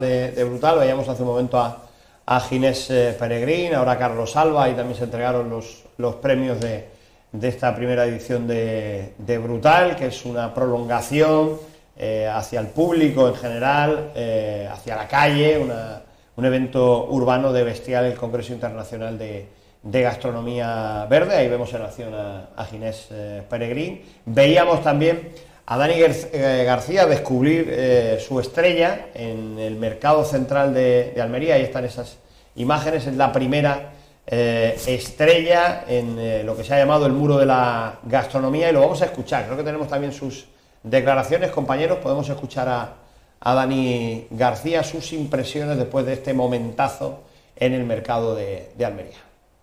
de Brutal. Veíamos hace un momento a Ginés Peregrín, ahora a Carlos Alba, y también se entregaron los premios de esta primera edición de Brutal, que es una prolongación hacia el público en general, hacia la calle, un evento urbano de Bestial, el Congreso Internacional de Gastronomía Verde. Ahí vemos en acción a Ginés Peregrín. Veíamos también a Dani García descubrir su estrella en el mercado central de Almería. Ahí están esas imágenes. Es la primera estrella en lo que se ha llamado el muro de la gastronomía, y lo vamos a escuchar. Creo que tenemos también sus declaraciones, compañeros. Podemos escuchar a Dani García, sus impresiones después de este momentazo en el mercado de Almería.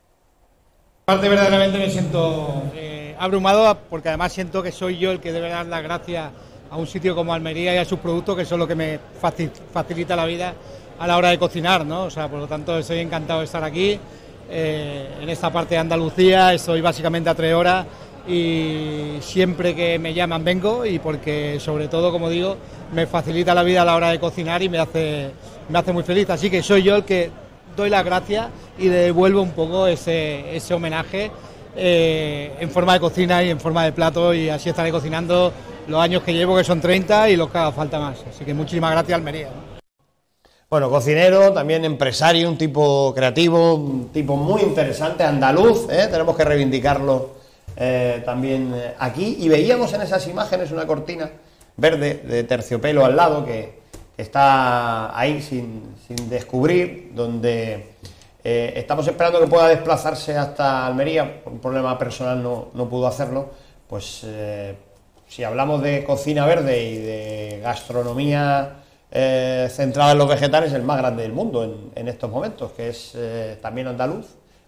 Aparte, verdaderamente me siento abrumado, porque además siento que soy yo el que debe dar las gracias a un sitio como Almería y a sus productos, que son lo que me facilita la vida a la hora de cocinar, ¿no? O sea, por lo tanto, estoy encantado de estar aquí, en esta parte de Andalucía. Estoy básicamente a 3 horas y siempre que me llaman vengo, y porque sobre todo, como digo, me facilita la vida a la hora de cocinar y me hace muy feliz. Así que soy yo el que doy las gracias y devuelvo un poco ese homenaje en forma de cocina y en forma de plato, y así estaré cocinando los años que llevo, que son 30, y los que haga falta más. Así que muchísimas gracias, Almería. Bueno, cocinero, también empresario, un tipo creativo, un tipo muy interesante, andaluz, tenemos que reivindicarlo también aquí. Y veíamos en esas imágenes una cortina verde de terciopelo al lado que está ahí sin descubrir, donde estamos esperando que pueda desplazarse hasta Almería. Por un problema personal no pudo hacerlo. Pues si hablamos de cocina verde y de gastronomía centrada en los vegetales, el más grande del mundo en estos momentos, que es también andaluz,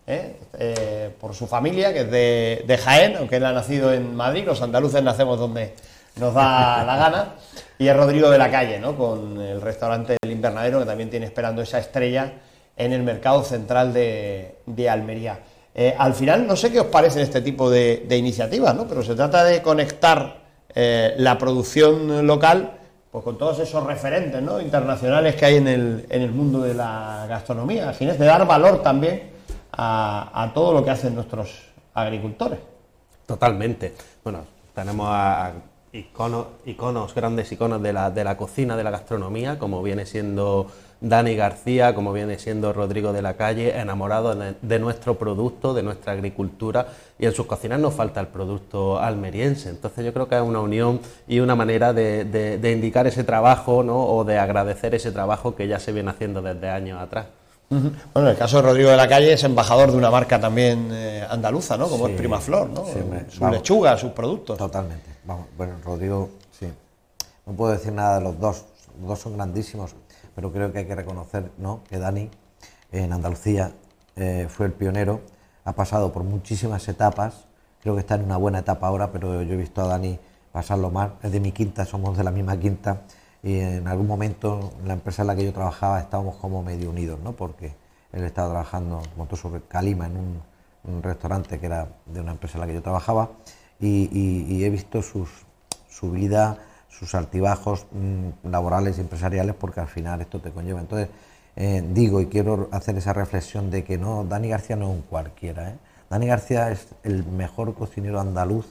por su familia, que es de Jaén, aunque él ha nacido en Madrid. Los andaluces nacemos donde nos da la gana. Y es Rodrigo de la Calle, ¿no?, con el restaurante El Invernadero, que también tiene esperando esa estrella en el mercado central de Almería. Al final, no sé qué os parecen este tipo de iniciativas, ¿no?, pero se trata de conectar la producción local pues con todos esos referentes, ¿no?, internacionales que hay en el mundo de la gastronomía. Ginés, de dar valor también a todo lo que hacen nuestros agricultores. Totalmente. Bueno, tenemos a iconos, grandes iconos de la cocina, de la gastronomía, como viene siendo Dani García, como viene siendo Rodrigo de la Calle, enamorados de nuestro producto, de nuestra agricultura, y en sus cocinas nos falta el producto almeriense. Entonces yo creo que es una unión y una manera de indicar ese trabajo, ¿no?, o de agradecer ese trabajo que ya se viene haciendo desde años atrás. Bueno, en el caso de Rodrigo de la Calle es embajador de una marca también andaluza, ¿no?, como sí, es Primaflor, ¿no?, sí, sus lechugas, sus productos. Totalmente. Vamos, bueno, Rodrigo, sí, no puedo decir nada de los dos son grandísimos, pero creo que hay que reconocer, ¿no?, que Dani en Andalucía fue el pionero, ha pasado por muchísimas etapas, creo que está en una buena etapa ahora, pero yo he visto a Dani pasarlo mal. Es de mi quinta, somos de la misma quinta, y en algún momento en la empresa en la que yo trabajaba estábamos como medio unidos, ¿no?, porque él estaba trabajando, montó sobre Calima en un restaurante que era de una empresa en la que yo trabajaba, y he visto su vida, sus altibajos laborales y empresariales, porque al final esto te conlleva. Entonces digo, y quiero hacer esa reflexión de que no, Dani García no es un cualquiera, Dani García es el mejor cocinero andaluz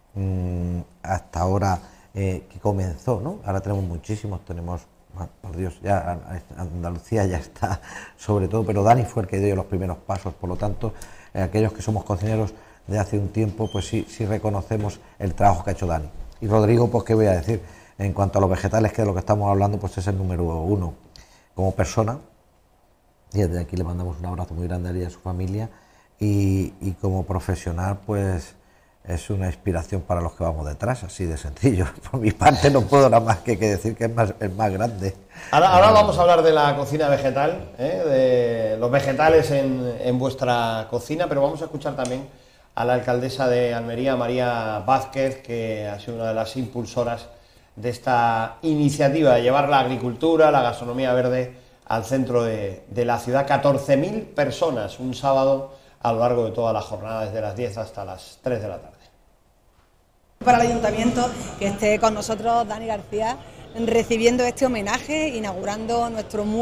hasta ahora, que comenzó, ¿no? Ahora tenemos muchísimos, por Dios, ya Andalucía ya está sobre todo, pero Dani fue el que dio los primeros pasos. Por lo tanto, aquellos que somos cocineros de hace un tiempo, pues sí reconocemos el trabajo que ha hecho Dani. Y Rodrigo, pues qué voy a decir, en cuanto a los vegetales, que de lo que estamos hablando, pues es el número 1 como persona, y desde aquí le mandamos un abrazo muy grande a él y a su familia, y como profesional, pues es una inspiración para los que vamos detrás, así de sencillo. Por mi parte no puedo nada más que decir que es el más grande. Ahora vamos a hablar de la cocina vegetal, de los vegetales en vuestra cocina, pero vamos a escuchar también a la alcaldesa de Almería, María Vázquez, que ha sido una de las impulsoras de esta iniciativa de llevar la agricultura, la gastronomía verde al centro de la ciudad. 14.000 personas un sábado a lo largo de toda la jornada, desde las 10 hasta las 3 de la tarde. Para el ayuntamiento que esté con nosotros Dani García recibiendo este homenaje, inaugurando nuestro muro